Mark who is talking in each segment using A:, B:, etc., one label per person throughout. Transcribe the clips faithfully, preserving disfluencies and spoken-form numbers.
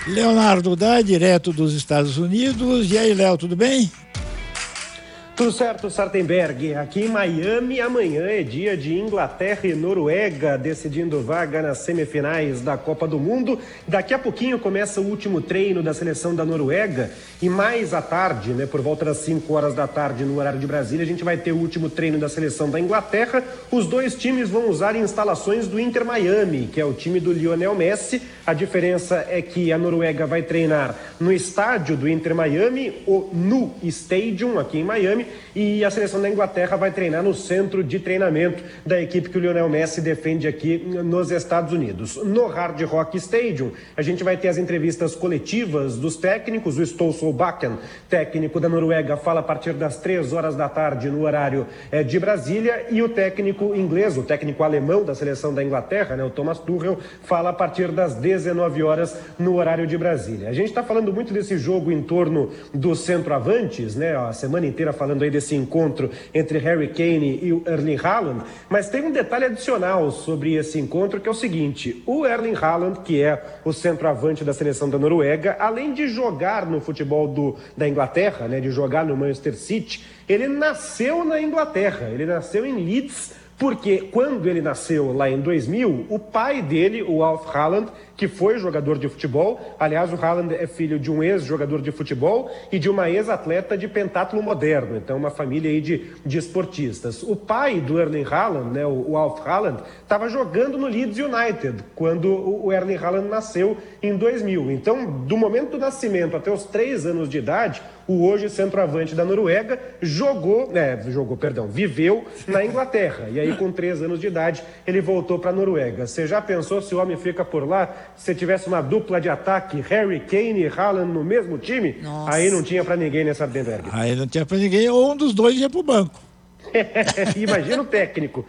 A: Leonardo Dai, direto dos Estados Unidos. E aí, Léo, tudo bem?
B: Tudo certo, Sartenberg. Aqui em Miami, amanhã é dia de Inglaterra e Noruega, decidindo vaga nas semifinais da Copa do Mundo. Daqui a pouquinho começa o último treino da seleção da Noruega e mais à tarde, né, por volta das cinco horas da tarde no horário de Brasília, a gente vai ter o último treino da seleção da Inglaterra. Os dois times vão usar instalações do Inter Miami, que é o time do Lionel Messi. A diferença é que a Noruega vai treinar no estádio do Inter Miami, o Nu Stadium, aqui em Miami, e a seleção da Inglaterra vai treinar no centro de treinamento da equipe que o Lionel Messi defende aqui nos Estados Unidos. No Hard Rock Stadium, a gente vai ter as entrevistas coletivas dos técnicos. O Ståle Solbakken, técnico da Noruega, fala a partir das três horas da tarde no horário eh, de Brasília, e o técnico inglês, o técnico alemão da seleção da Inglaterra, né, o Thomas Tuchel, fala a partir das dezenove horas no horário de Brasília. A gente está falando muito desse jogo em torno dos centroavantes, né, a semana inteira falando aí desse encontro entre Harry Kane e o Erling Haaland, mas tem um detalhe adicional sobre esse encontro, que é o seguinte: o Erling Haaland, que é o centroavante da seleção da Noruega, além de jogar no futebol do, da Inglaterra, né, de jogar no Manchester City, ele nasceu na Inglaterra, ele nasceu em Leeds, porque quando ele nasceu lá em dois mil, o pai dele, o Alf Haaland, que foi jogador de futebol, aliás, o Haaland é filho de um ex-jogador de futebol e de uma ex-atleta de pentatlo moderno, então uma família aí de, de esportistas. O pai do Erling Haaland, né, o, o Alf Haaland, estava jogando no Leeds United quando o, o Erling Haaland nasceu em dois mil. Então, do momento do nascimento até os três anos de idade, o hoje centroavante da Noruega jogou, né, jogou, perdão, viveu na Inglaterra. E aí, com três anos de idade, ele voltou para a Noruega. Você já pensou se o homem fica por lá? Se tivesse uma dupla de ataque, Harry Kane e Haaland no mesmo time, Nossa. Aí não tinha para ninguém nessa Sardenberg.
A: Aí não tinha para ninguém, ou um dos dois ia pro banco.
B: Imagina o técnico.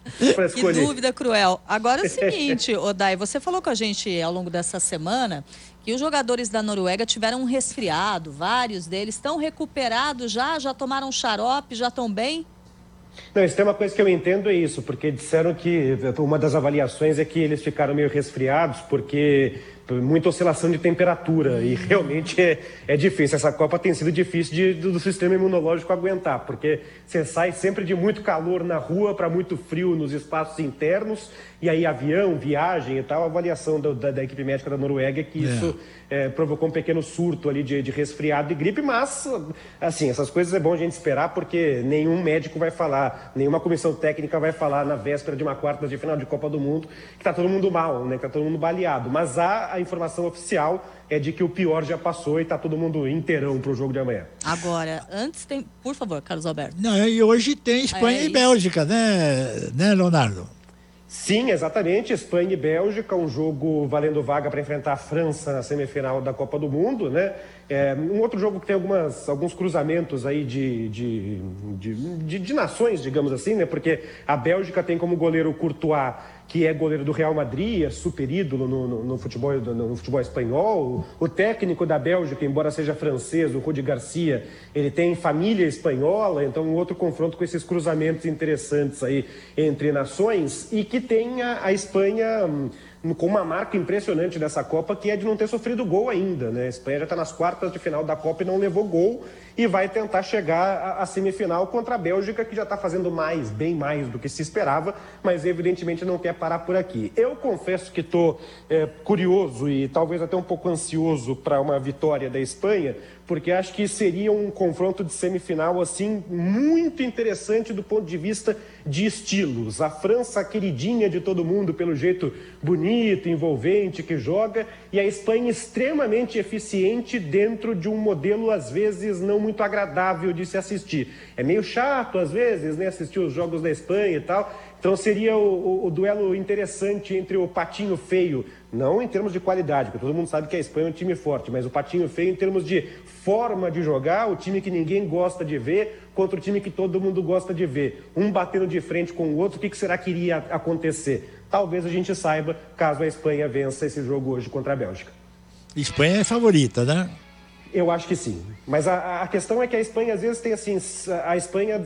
C: Que dúvida cruel. Agora é o seguinte, Odai, você falou com a gente ao longo dessa semana que os jogadores da Noruega tiveram um resfriado, vários deles estão recuperados já, já tomaram xarope, já estão bem?
B: Não, isso tem uma coisa que eu entendo, é isso, porque disseram que uma das avaliações é que eles ficaram meio resfriados porque muita oscilação de temperatura, e realmente é, é difícil. Essa Copa tem sido difícil de, do, do sistema imunológico aguentar, porque você sai sempre de muito calor na rua para muito frio nos espaços internos, e aí avião, viagem e tal. A avaliação do, da, da equipe médica da Noruega é que isso é. É, provocou um pequeno surto ali de, de resfriado e gripe, mas assim, essas coisas é bom a gente esperar, porque nenhum médico vai falar, nenhuma comissão técnica vai falar na véspera de uma quarta de final de Copa do Mundo que tá todo mundo mal, né, que tá todo mundo baleado, mas há a informação oficial é de que o pior já passou e tá todo mundo inteirão pro jogo de amanhã.
C: Agora, antes tem... Por favor, Carlos Alberto.
A: Não, e hoje tem Espanha é e Bélgica, né, né, Leonardo?
B: Sim, exatamente. Espanha e Bélgica, um jogo valendo vaga para enfrentar a França na semifinal da Copa do Mundo, né? É, um outro jogo que tem algumas, alguns cruzamentos aí de, de, de, de, de nações, digamos assim, né? Porque a Bélgica tem como goleiro o Courtois, que é goleiro do Real Madrid, é super ídolo no, no, no, futebol, no, no futebol espanhol. O, o técnico da Bélgica, embora seja francês, o Rudi Garcia, ele tem família espanhola, então um outro confronto com esses cruzamentos interessantes aí entre nações, e que tem a, a Espanha hum, com uma marca impressionante dessa Copa, que é de não ter sofrido gol ainda, né? A Espanha já está nas quartas de final da Copa e não levou gol, e vai tentar chegar à semifinal contra a Bélgica, que já está fazendo mais, bem mais do que se esperava, mas evidentemente não quer parar por aqui. Eu confesso que estou é, curioso e talvez até um pouco ansioso para uma vitória da Espanha, porque acho que seria um confronto de semifinal assim muito interessante do ponto de vista de estilos. A França, a queridinha de todo mundo pelo jeito bonito, envolvente que joga, e a Espanha extremamente eficiente dentro de um modelo às vezes não muito agradável de se assistir. É meio chato às vezes, né, assistir os jogos da Espanha e tal. Então seria o, o, o duelo interessante entre o patinho feio, não em termos de qualidade, porque todo mundo sabe que a Espanha é um time forte, mas o patinho feio em termos de forma de jogar, o time que ninguém gosta de ver contra o time que todo mundo gosta de ver. Um batendo de frente com o outro, o que, que será que iria acontecer? Talvez a gente saiba, caso a Espanha vença esse jogo hoje contra a Bélgica.
A: Espanha é favorita, né?
B: Eu acho que sim. Mas a, a questão é que a Espanha, às vezes, tem assim, a Espanha